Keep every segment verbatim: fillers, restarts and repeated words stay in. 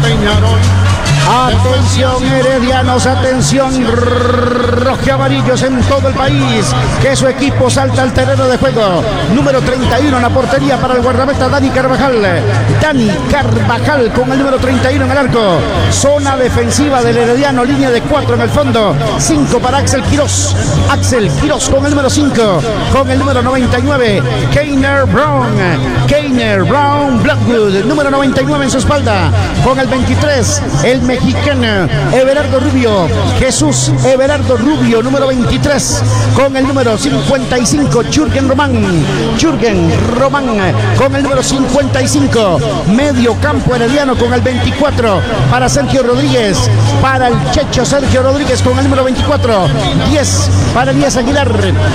Atención heredianos, atención rojamarillos en todo el país, que su equipo salta al terreno de juego. Número treinta y uno en la portería para el guardameta Dani Carvajal. Dani Carvajal con el número treinta y uno en el arco. Zona defensiva del herediano, línea de cuatro en el fondo. cinco para Axel Quirós. Axel Quirós con el número cinco. Con el número noventa y nueve, Keiner Brown. Keiner Brown Blackwood, número noventa y nueve en su espalda. Con el veintitrés, el mexicano Everardo Rubio. Jesús Everardo Rubio, número veintitrés. Con el número cincuenta y cinco, Jürgen Román. Jürgen Román con el número cincuenta y cinco. Medio campo herediano con el veinticuatro para Sergio Rodríguez. Para el Checho Sergio Rodríguez con el número veinticuatro. diez para Elías Aguilar.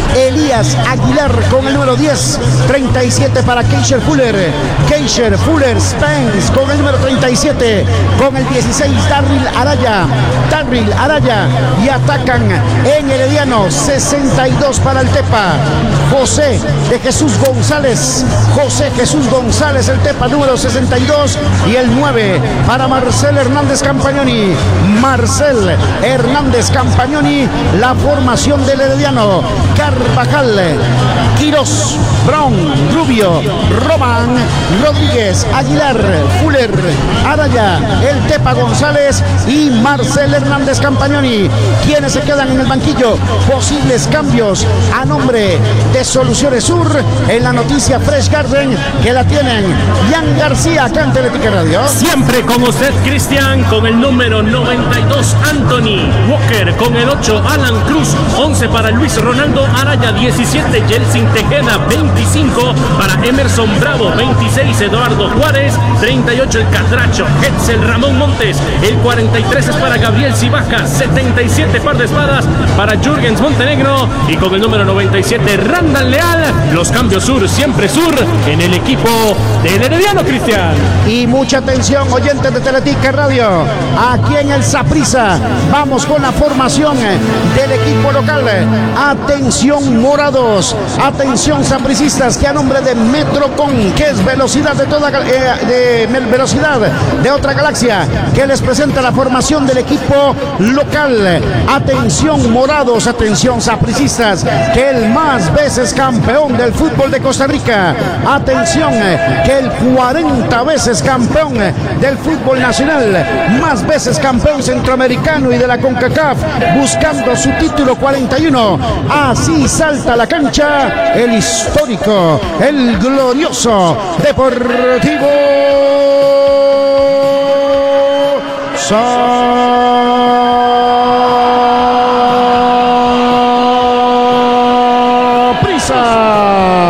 Elías Aguilar con el número diez. treinta y siete para Keisher Fuller. Keisher Fuller Spence con el número treinta y siete. Con el dieciséis, Darryl Araya. Darryl Araya. Y atacan en herediano. sesenta y dos para el Tepa. José de Jesús González. José Jesús González, el Tepa, número sesenta y dos. Y el nueve para Marcel Hernández Campagnoni. Marcel Hernández Campagnoni, la formación del herediano. Carvajal, Quirós, Brown, Rubio, Román, Rodríguez, Aguilar, Fuller, Araya, el Tepa González y Marcel Hernández Campagnoni, quienes se quedan en el banquillo. Posibles cambios a nombre de Soluciones Sur en la noticia Fresh Garden, que la tienen Ian García acá en Teletica Radio. Siempre con usted, Cristian, con el número noventa y dos, Anthony Walker, con el ocho, Alan Cruz, once para Luis Ronaldo Araya, diecisiete, Jelsin Tejeda, veinticinco para Emerson Bravo, veintiséis, Eduardo Juárez, treinta y ocho, el Catracho, Hetzel Ramón Montes, el cuarenta y tres es para Gabriel Cibaja, setenta y siete, par de espadas para Jürgens Montenegro, y con el número noventa y siete, Randall Leal. Los cambios sur, siempre sur, en el equipo del herediano, Cristian. Y mucha atención, oyentes de Teletica Radio, aquí en el Saprissa, vamos con la formación del equipo local. Atención morados, atención sapricistas, que a nombre de Metrocon, que es velocidad de toda eh, de velocidad de otra galaxia, que les presenta la formación del equipo local. Atención morados, atención sapricistas, que el más veces campeón del fútbol de Costa Rica. Atención, que el cuarenta veces campeón del fútbol nacional, más veces campeón centroamericano y de la CONCACAF, buscando su título cuarenta y uno. Así salta a la cancha el histórico, el glorioso Deportivo Saprissa.